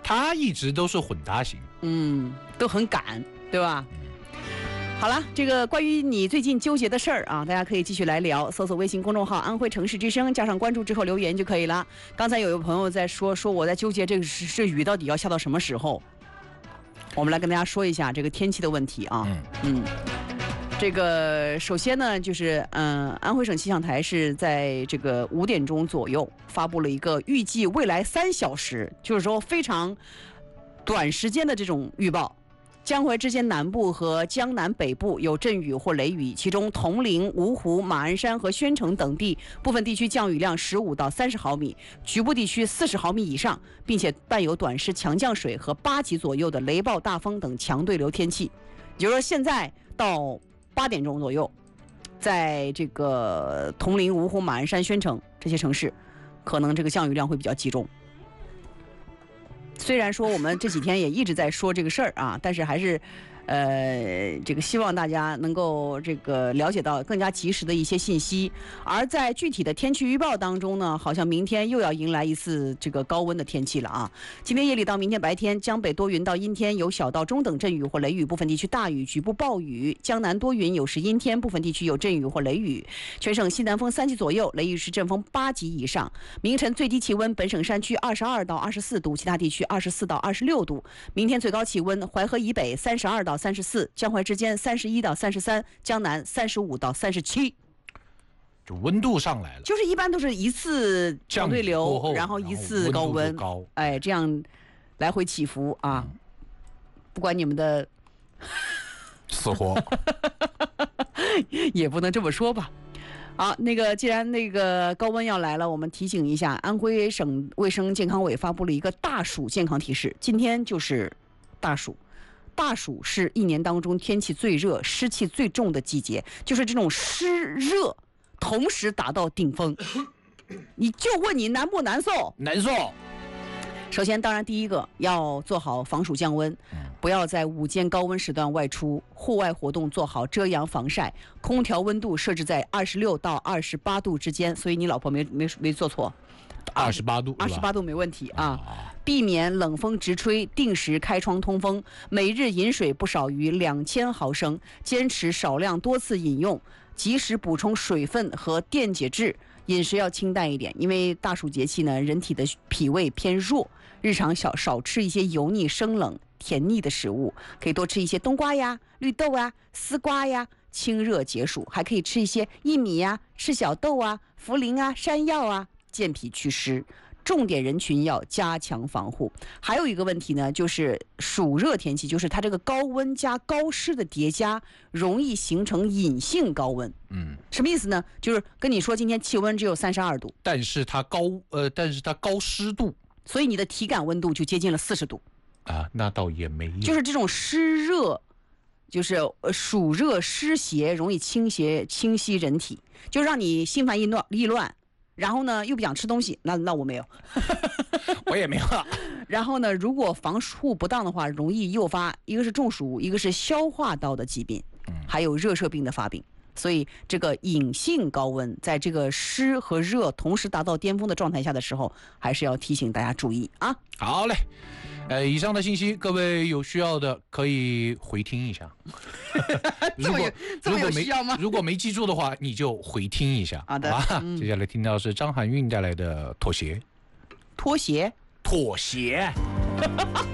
他一直都是混搭型， 都很赶，对吧？好了，这个关于你最近纠结的事儿啊，大家可以继续来聊，搜索微信公众号安徽城市之声，加上关注之后留言就可以了。刚才有一个朋友在说我在纠结这雨到底要下到什么时候，我们来跟大家说一下这个天气的问题啊。这个首先呢，就是安徽省气象台是在这个5点钟左右发布了一个预计未来3小时，就是说非常短时间的这种预报。江淮之间南部和江南北部有阵雨或雷雨，其中铜陵、芜湖、马鞍山和宣城等地部分地区降雨量15到30毫米，局部地区40毫米以上，并且伴有短时强降水和8级左右的雷暴大风等强对流天气。也就是说，现在到8点钟左右，在这个铜陵、芜湖、马鞍山、宣城这些城市，可能这个降雨量会比较集中。虽然说我们这几天也一直在说这个事儿啊，但是还是这个希望大家能够这个了解到更加及时的一些信息。而在具体的天气预报当中呢，好像明天又要迎来一次这个高温的天气了啊。今天夜里到明天白天，江北多云到阴天，有小到中等阵雨或雷雨，部分地区大雨，局部暴雨。江南多云，有时阴天，部分地区有阵雨或雷雨。全省西南风3级左右，雷雨时阵风8级以上。明晨最低气温，本省山区22到24度，其他地区24到26度。明天最高气温，淮河以北32到34，江淮之间31到33，江南35到37。 就温度上来了， 就是一般都是一次强对流，然后一次高温，哎，这样来回起伏啊。不管你们的死活， 也不能这么说吧。好，那个既然那个高温要来了，我们提醒一下，安徽省卫生健康委发布了一个大暑健康提示，今天就是大暑。大暑是一年当中天气最热、湿气最重的季节，就是这种湿热同时达到顶峰。你就问你难不难受？ 难受。 首先，当然第一个要做好防暑降温，不要在午间高温时段外出，户外活动做好遮阳防晒，空调温度设置在26到28度之间。所以你老婆没做错。 28度 ，28度没问题啊！避免冷风直吹，定时开窗通风，每日饮水不少于2000毫升，坚持少量多次饮用，及时补充水分和电解质。饮食要清淡一点，因为大暑节气呢，人体的脾胃偏弱，日常少吃一些油腻、生冷、甜腻的食物，可以多吃一些冬瓜呀、绿豆啊、丝瓜呀，清热解暑。还可以吃一些薏米呀、赤小豆啊、茯苓啊、山药啊，健脾祛湿。重点人群要加强防护。还有一个问题呢，就是暑热天气，就是它这个高温加高湿的叠加，容易形成隐性高温。什么意思呢？就是跟你说今天气温只有32度， 但是它高湿度， 所以你的体感温度就接近了40度啊，那倒也没有。 就是这种湿热，就是暑热湿邪容易侵袭人体，就让你心烦意乱。然后呢，又不想吃东西，那我没有， 我也没有。 然后呢，如果防护不当的话，容易诱发一个是中暑，一个是消化道的疾病，还有热射病的发病。所以这个隐性高温，在这个湿和热同时达到巅峰的状态下的时候，还是要提醒大家注意啊。 好嘞。以上的信息，各位有需要的可以回听一下。 这么有需要吗？ 如果没记住的话，你就回听一下。 好的。 接下来听到是张含韵带来的《妥协》。 妥协。